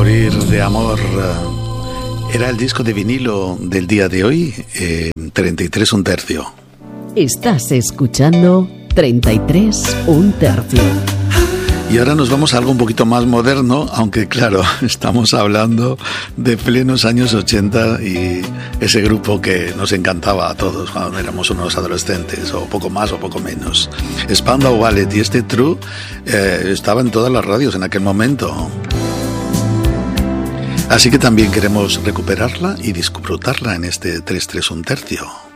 Morir de amor era el disco de vinilo del día de hoy, 33 un tercio. Estás escuchando 33 un tercio. Y ahora nos vamos a algo un poquito más moderno, aunque claro, estamos hablando de plenos años 80 y ese grupo que nos encantaba a todos cuando éramos unos adolescentes, o poco más o poco menos. Spandau Ballet, y este True estaba en todas las radios en aquel momento. Así que también queremos recuperarla y disfrutarla en este 3-3 un tercio.